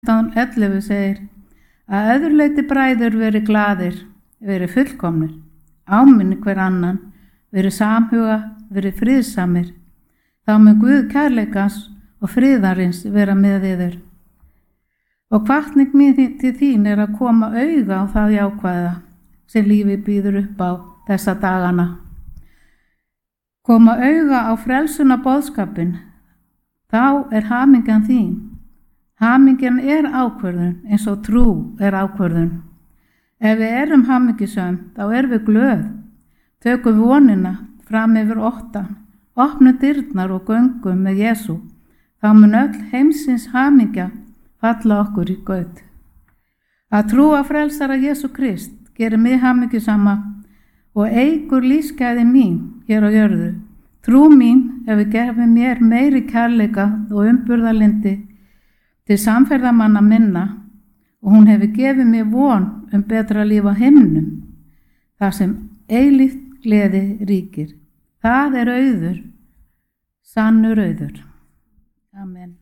11 segir að öðru leyti bræður veri glaðir, veri fullkomnir, áminni hver annan, veri samhuga, veri friðsamir. Þá mun Guð kærleikans og friðarins vera með yður. Og hvatning mín til þín að koma auga á það jákvæða sem lífið býður upp á þessa dagana. Koma auga á frelsuna boðskapinn, þá hamingjan þín. Hamingjan ákvörðun eins og trú ákvörðun. Ef við erum hamingjusöm, þá erum við glöð. Tökum vonina fram yfir óttan, opnum dyrnar og göngum með Jesú. Þá mun öll heimsins hamingja falla okkur í gaut. Að trúa frelsara Jesú Krist gerir mig hamingjusama og eykur lífsgæði mín hér á jörðu. Trú mín hefur gefið mér meiri kærleika og umburðarlyndi til samferðamanna minna og hún hefur gefið mér von betra líf á himnum, þar sem eilíft gleði ríkir. Það auður, sannur auður. Amen.